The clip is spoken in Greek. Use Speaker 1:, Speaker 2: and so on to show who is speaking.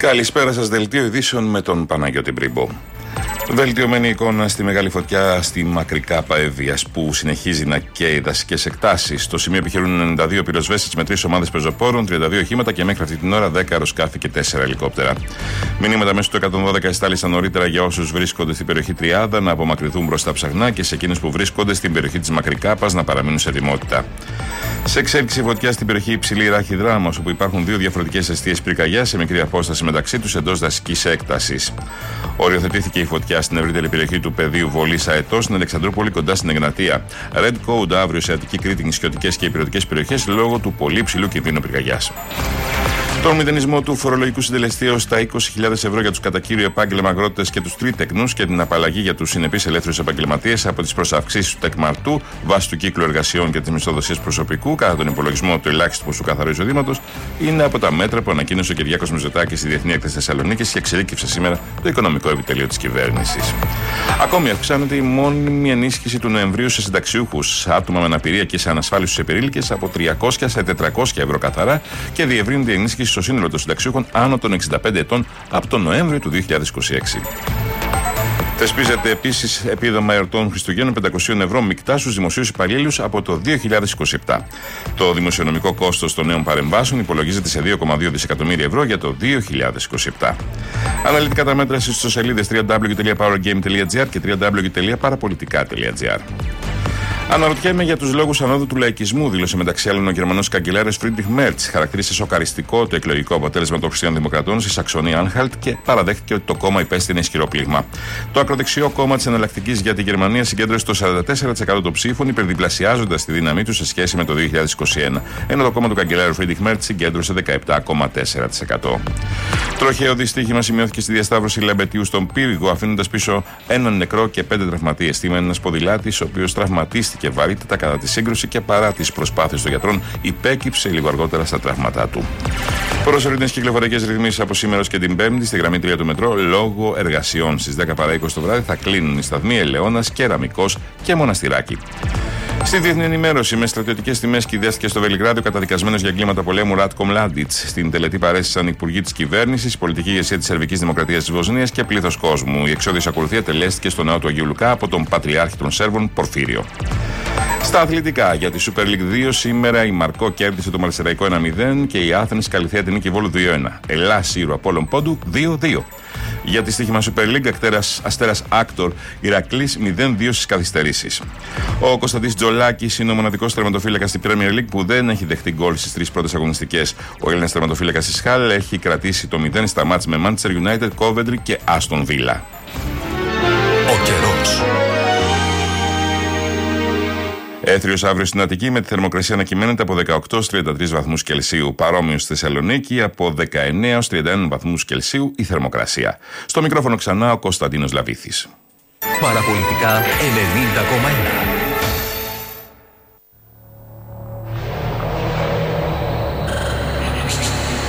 Speaker 1: Καλησπέρα σας, δελτίο ειδήσεων με τον Παναγιώτη Μπρίμπο. Βελτιωμένη εικόνα στη μεγάλη φωτιά στη Μακρικά Παεύβοιας που συνεχίζει να καίει δασικές εκτάσεις. Στο σημείο επιχειρούν 92 πυροσβέστες με 3 ομάδες πεζοπόρων, 32 οχήματα και μέχρι αυτή την ώρα 10 αεροσκάφη και 4 ελικόπτερα. Μηνύματα μέσω του 112 εστάλησαν νωρίτερα για όσους βρίσκονται στην περιοχή Τριάδα να απομακρυνθούν μπροστά ψαχνά και σε εκείνους που βρίσκονται στην περιοχή της Μακρικάπας να παραμείνουν σε ετοιμότητα. Σε εξέλιξη φωτιά στην περιοχή Υψηλή Ράχη Δράμος, όπου υπάρχουν 2 διαφορετικές εστίες πυρκαγιάς σε μικρή απόσταση μεταξύ τους εντός δασικής έκτασης. Οριοθετήθηκε η φωτιά στην ευρύτερη περιοχή του πεδίου Βολής Αετός στην Αλεξανδρούπολη κοντά στην Εγνατία. Red Code αύριο σε Αττική, Κρήτη, νησιωτικές και ηπειρωτικές περιοχές λόγω του πολύ υψηλού κινδύνου πυρκαγιάς. Τον μηδενισμό του φορολογικού συντελεστή έως τα 20.000 ευρώ για τους κατά κύριο επάγγελμα αγρότες και τους τρίτεκνους και την απαλλαγή για τους συνεπείς ελεύθερους επαγγελματίες από τις προσαυξήσεις του τεκμαρτού βάσει του κύκλου εργασιών και της μισθοδοσίας προσωπικού κατά τον υπολογισμό του ελάχιστου ποσού καθαρού εισοδήματος είναι από τα μέτρα που ανακοίνωσε ο Κυριάκος Μητσοτάκης στη Διεθνή Έκθεση Θεσσαλονίκης και εξελίκευσε σήμερα το οικονομικό επιτελείο της κυβέρνησης. Ακόμη αυξάνεται η μόνιμη ενίσχυση του Νοεμβρίου σε συνταξιούχους, άτομα με αναπηρία και σε ανασφάλιστους επερήλικες από 300 σε 400 ευρώ καθαρά και διευρύνεται η ενίσχυση στο σύνολο των συνταξιούχων άνω των 65 ετών από τον Νοέμβριο του 2026. Θεσπίζεται επίσης επίδομα εορτών Χριστουγέννων 500 ευρώ μεικτά στους δημοσίους υπαλλήλους από το 2027. Το δημοσιονομικό κόστος των νέων παρεμβάσεων υπολογίζεται σε 2,2 δισεκατομμύρια ευρώ για το 2027. Αναλυτικά τα μέτρα στις ιστοσελίδες www.powergame.gr και www.parapolitica.gr. Αναρωτιέμαι για τους λόγους ανόδου του λαϊκισμού, δήλωσε μεταξύ άλλων ο Γερμανός καγκελάριος Φρίντριχ Μέρτς. Χαρακτήρισε σοκαριστικό το εκλογικό αποτέλεσμα των Χριστιανοδημοκρατών στη Σαξονία Άνχαλτ και παραδέχτηκε ότι το κόμμα υπέστη ένα ισχυρό πλήγμα. Το ακροδεξιό κόμμα της Εναλλακτικής για τη Γερμανία συγκέντρωσε το 44% των ψήφων, υπερδιπλασιάζοντας τη δύναμή του σε σχέση με το 2021. Ενώ το κόμμα του καγκελάριου Φρίντριχ Μέρτς συγκέντρωσε 17,4%. Τροχαίο δυστύχημα σημειώθηκε στη διασταύρωση Λαμπετίου στον Πύργο, αφήνοντας πίσω έναν νεκρό και 5 τραυματίες. Σήμερα ένας ποδηλάτης, ο οποίος τραυματίστηκε βαρύτατα κατά τη σύγκρουση και παρά τις προσπάθειες των γιατρών υπέκυψε λίγο αργότερα στα τραύματά του. Προσωρινές κυκλοφοριακές ρυθμίσεις από σήμερα και την Πέμπτη στη γραμμή 3 του μετρό λόγω εργασιών. Στις 10 παρά 20 το βράδυ θα κλείνουν οι σταθμοί Ελαιώνας, Κεραμικός και Μοναστηράκι. Στη διεθνή ενημέρωση, με στρατιωτικές τιμές κυδεύτηκε στο Βελιγράδιο καταδικασμένος για εγκλήματα πολέμου Ράτκο Μλάντιτς. Στην τελετή παρέστησαν υπουργοί της κυβέρνησης, η πολιτική ηγεσία της Σερβικής Δημοκρατίας της Βοσνίας και πλήθος κόσμου. Η εξώδης ακολουθία τελέστηκε στο ναό του Αγίου Λουκά από τον Πατριάρχη των Σέρβων Πορφύριο. Στα αθλητικά, για τη Super League 2, σήμερα η Μαρκό κέρδισε το Μαρσεραϊκό 1-0 και η Άθενς Καλυθέα την νίκη Βόλου 2-1. Ελλάς Σύρου Απόλλων Πόντου 2-2. Για τη στοίχημα Super League, Αστέρας Άκτορ Ηρακλής 0-2 στις καθυστερήσεις. Ο Κωνσταντής Τζολάκης είναι ο μοναδικός τερματοφύλακας στην Premier League που δεν έχει δεχτεί γκολ στις 3 πρώτες αγωνιστικές. Ο Έλληνας τερματοφύλακας της Χάλ έχει κρατήσει το 0 στα μάτς με Manchester United, Coventry και Aston Villa.
Speaker 2: Ο καιρός.
Speaker 1: Έθριος αύριο στην Αττική με τη θερμοκρασία να κυμαίνεται από 18 ως 33 βαθμούς Κελσίου. Παρόμοιο στη Θεσσαλονίκη από 19 ως 31 βαθμούς Κελσίου η θερμοκρασία. Στο μικρόφωνο ξανά ο Κωνσταντίνος Λαβίθης.
Speaker 2: Παραπολιτικά 90,1.